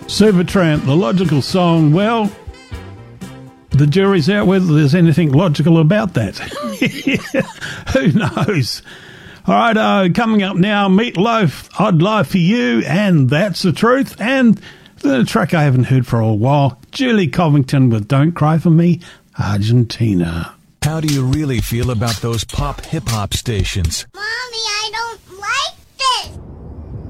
Supertramp, the logical song. Well, the jury's out whether there's anything logical about that. Who knows? All right, coming up now, Meatloaf, I'd Lie For You, and That's the Truth. And the track I haven't heard for a while, Julie Covington with Don't Cry For Me, Argentina. How do you really feel about those pop hip-hop stations? Mommy,